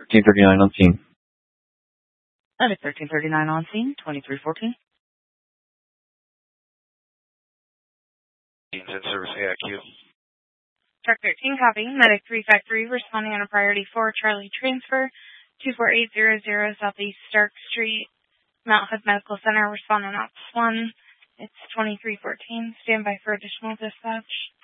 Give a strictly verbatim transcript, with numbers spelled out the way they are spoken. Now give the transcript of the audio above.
thirteen thirty-nine on scene. Medic thirteen thirty-nine on scene, twenty-three fourteen. In service A I Q. Truck thirteen, copy. Medic three five three, responding on a priority four, Charlie transfer, two four eight zero zero Southeast Stark Street, Mount Hood Medical Center, responding on Ops one. It's twenty-three fourteen. Stand by for additional dispatch.